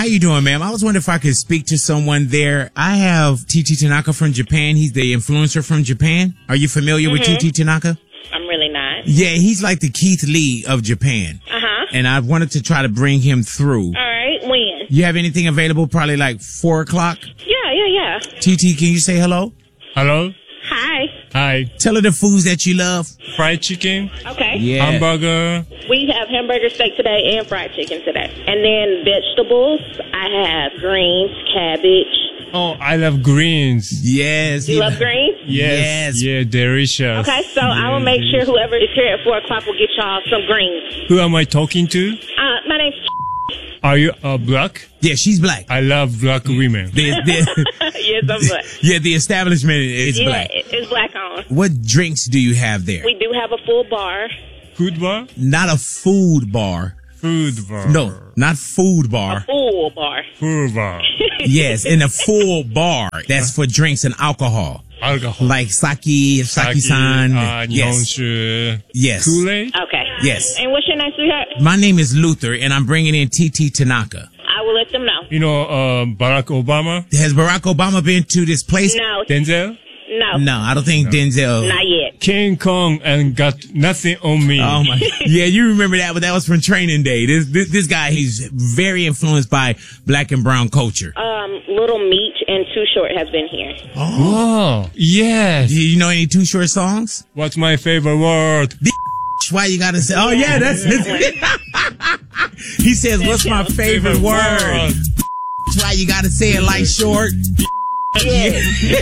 you doing, ma'am? I was wondering if I could speak to someone there. I have TT Tanaka from Japan. He's the influencer from Japan. Are you familiar with TT Tanaka? I'm really not. Yeah, he's like the Keith Lee of Japan. Uh-huh. And I wanted to try to bring him through. All right, when? You have anything available probably like 4 o'clock? Yeah. TT, can you say hello? Hello? Hi. Hi. Tell her the foods that you love. Fried chicken? Okay. Yeah. Hamburger? We have hamburger steak today and fried chicken today. And then vegetables, I have greens, cabbage. Oh, I love greens. Yes. You love greens? Yes. Yeah, delicious. Okay, so I will make sure whoever is here at 4 o'clock will get y'all some greens. Who am I talking to? My name's Are you black? Yeah, she's black. I love black women. Yes, I'm black. Yeah, the establishment is black. Yeah, it's black on. What drinks do you have there? We do have a full bar. Food bar? Not a food bar. Food bar. No, not food bar. Full bar. Food bar. Yes, in a full bar. That's for drinks and alcohol. Alcohol. Like sake-san. Yes. Nihonshu. Yes. Kool-Aid? Okay. Yes. And what's your name, sweetheart? My name is Luther, and I'm bringing in TT Tanaka. I will let them know. You know, Barack Obama? Has Barack Obama been to this place? No. Denzel? No, I don't think Denzel. not yet. King Kong and got nothing on me. Oh my! Yeah, you remember that, but that was from Training Day. This guy, he's very influenced by black and brown culture. Little Meat and Too Short has been here. Oh, yes. Do you know any Too Short songs? What's my favorite word? Why you gotta say? Oh yeah, that's it. He says, "What's my favorite word?" Why you gotta say it like short? Yeah.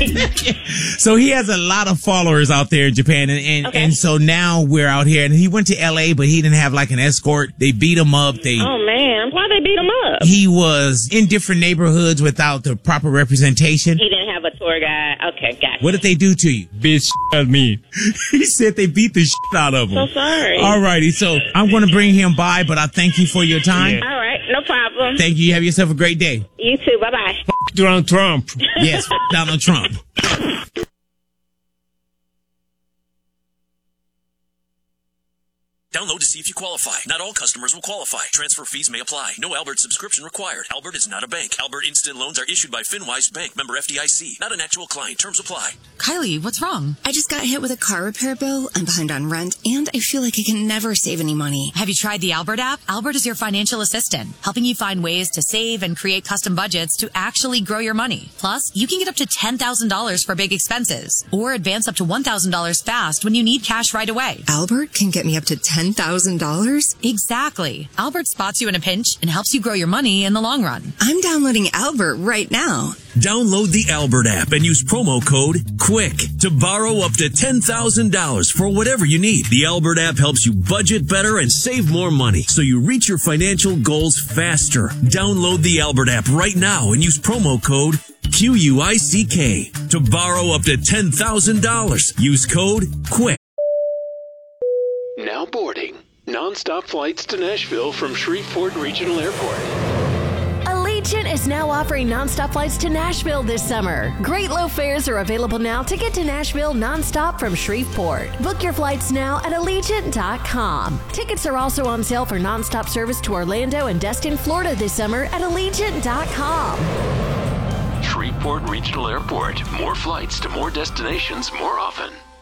So he has a lot of followers out there in Japan, and so now we're out here. And he went to LA, but he didn't have like an escort. They beat him up. Oh man, why they beat him up? He was in different neighborhoods without the proper representation. He didn't have a tour guide. Okay, gotcha. What did they do to you? Bitch at me. He said they beat the shit out of him. So sorry. Alrighty, so I'm going to bring him by, but I thank you for your time. All right, no problem. Thank you. You have yourself a great day. You too. Bye bye. Donald Trump. Yes, Donald Trump. Download to see if you qualify. Not all customers will qualify. Transfer fees may apply. No Albert subscription required. Albert is not a bank. Albert Instant Loans are issued by FinWise Bank, member FDIC. Not an actual client. Terms apply. Kylie, what's wrong? I just got hit with a car repair bill. I'm behind on rent, and I feel like I can never save any money. Have you tried the Albert app? Albert is your financial assistant, helping you find ways to save and create custom budgets to actually grow your money. Plus, you can get up to $10,000 for big expenses, or advance up to $1,000 fast when you need cash right away. Albert can get me up to $10,000? Exactly. Albert spots you in a pinch and helps you grow your money in the long run. I'm downloading Albert right now. Download the Albert app and use promo code QUICK to borrow up to $10,000 for whatever you need. The Albert app helps you budget better and save more money so you reach your financial goals faster. Download the Albert app right now and use promo code QUICK to borrow up to $10,000. Use code QUICK. Now boarding. Non-stop flights to Nashville from Shreveport Regional Airport. Allegiant is now offering nonstop flights to Nashville this summer. Great low fares are available now to get to Nashville nonstop from Shreveport. Book your flights now at Allegiant.com. Tickets are also on sale for nonstop service to Orlando and Destin, Florida this summer at Allegiant.com. Shreveport Regional Airport. More flights to more destinations more often.